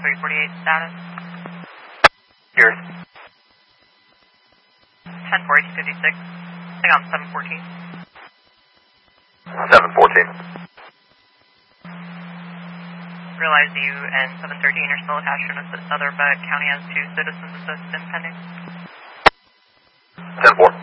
348 status. Yours. 10-4-56. Hang on, 714. 714. Realize you and 713 are still attached to another, but county has 2 citizens assist in pending. 10-4.